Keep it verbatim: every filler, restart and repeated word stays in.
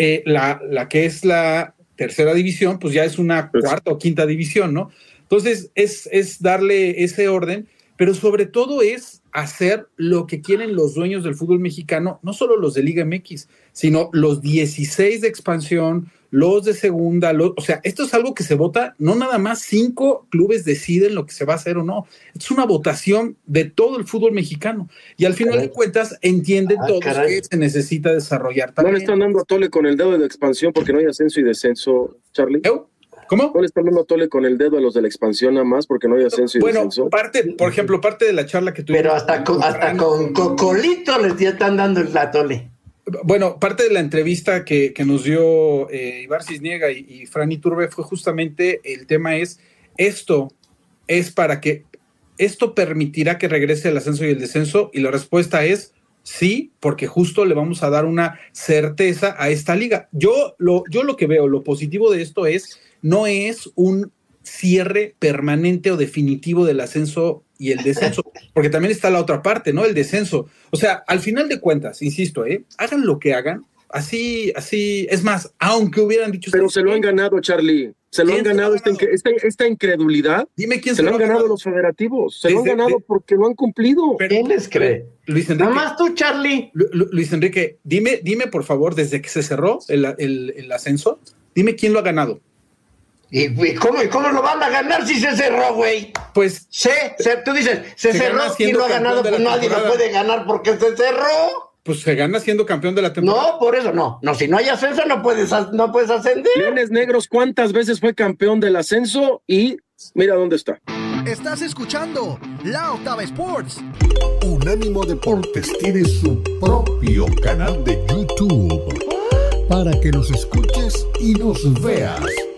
eh, la, la que es la tercera división, pues ya es una cuarta o quinta división, ¿no? Entonces, es, es darle ese orden, pero sobre todo es hacer lo que quieren los dueños del fútbol mexicano, no solo los de Liga M X, sino los dieciséis de expansión, los de segunda, los, o sea, esto es algo que se vota, no nada más cinco clubes deciden lo que se va a hacer o no, es una votación de todo el fútbol mexicano, y al final caray. de cuentas entienden ah, todos caray. que se necesita desarrollar también. No le están dando a Tole con el dedo de la expansión porque no hay ascenso y descenso, Charlie. ¿Eh? ¿Cómo? ¿No le están dando Tole con el dedo a los de la expansión nada más porque no hay ascenso y bueno, descenso? Bueno, parte, por ejemplo, parte de la charla que tuvimos... Pero hasta con, hasta con Cocolito les están dando el Tole. Bueno, parte de la entrevista que, que nos dio eh, Ibar Cisniega y, y Fran Iturbe fue justamente el tema es, esto es para que, esto permitirá que regrese el ascenso y el descenso, y la respuesta es sí, porque justo le vamos a dar una certeza a esta liga. Yo lo, yo lo que veo, lo positivo de esto es, no es un cierre permanente o definitivo del ascenso y el descenso, porque también está la otra parte, ¿no? El descenso. O sea, al final de cuentas, insisto, ¿eh? Hagan lo que hagan, así, así, es más, aunque hubieran dicho... Pero se lo han ganado, Charlie, se lo han ganado, esta, esta, esta incredulidad. Dime quién se, se lo han ganado, ganado los federativos, se Desde, lo han ganado de, porque lo han cumplido. ¿Quién les cree? Luis Enrique. Nada más tú, Charlie. Lu, Lu, Luis Enrique, dime, dime por favor, desde que se cerró el, el, el ascenso, dime quién lo ha ganado. ¿Y cómo, cómo lo van a ganar si se cerró, güey? Pues... Sí, se, tú dices, se, se cerró, ¿quién lo ha ganado? Pues nadie lo puede ganar porque se cerró. Pues se gana siendo campeón de la temporada. No, por eso no. No, si no hay ascenso no puedes, no puedes ascender. Leones Negros, ¿cuántas veces fue campeón del ascenso? Y mira dónde está. Estás escuchando La Octava Sports. Unánimo Deportes tiene su propio canal de YouTube para que nos escuches y nos veas.